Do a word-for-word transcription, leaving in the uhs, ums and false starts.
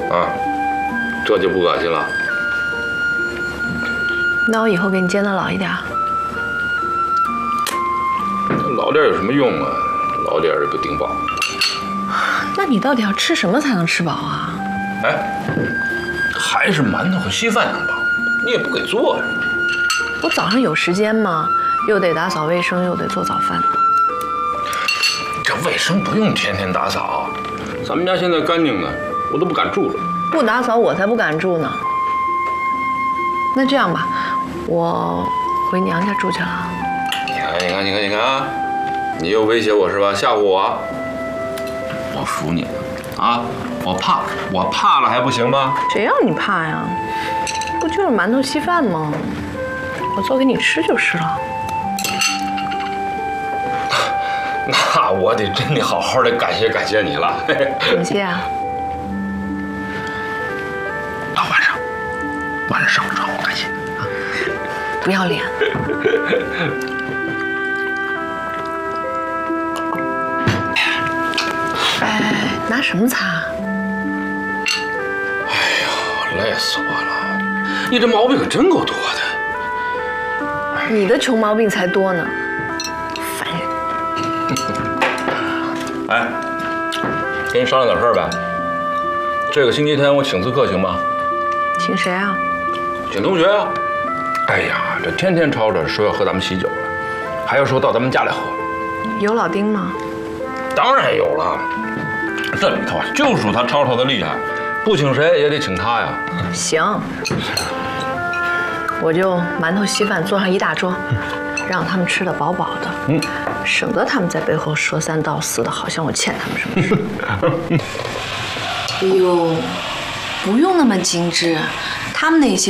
啊，这就不恶心了。 那我以后给你煎的老一点。 老点有什么用啊？老点也不顶饱。 那你到底要吃什么才能吃饱啊？ 哎，还是馒头和稀饭能饱，你也不给做呀。 我早上有时间吗？又得打扫卫生，又得做早饭呢。 这卫生不用天天打扫，咱们家现在干净的，我都不敢住了。 不打扫我才不敢住呢。那这样吧，我回娘家住去了。 你看，你看，你看，你看啊！你又威胁我是吧？吓唬我啊！我服你啊！我怕，我怕了还不行吗？ 谁让你怕呀？不就是馒头稀饭吗？我做给你吃就是了。 那我得真得好好的感谢感谢你了。 感谢啊！ 啊，晚上，晚上让我感谢啊！ 不要脸！哎，拿什么擦？ 哎呦，累死我了！你这毛病可真够多的。 你的穷毛病才多呢，烦人！ 哎，跟你商量点事儿呗。这个星期天我请次客行吗？ 请谁啊？ 请同学啊。哎呀，这天天吵着说要和咱们喜酒了，还要说到咱们家来喝。 有老丁吗？ 当然有了，这里头啊就属他吵吵的厉害，不请谁也得请他呀。 行，我就馒头稀饭做上一大桌，让他们吃得饱饱的，嗯，省得他们在背后说三道四的，好像我欠他们什么事。哎呦，不用那么精致，他们那些。